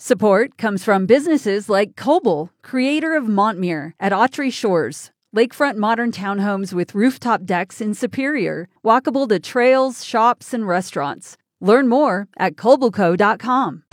Support comes from businesses like Koble, creator of Montmere at Autry Shores, lakefront modern townhomes with rooftop decks in Superior, walkable to trails, shops, and restaurants. Learn more at kobleco.com.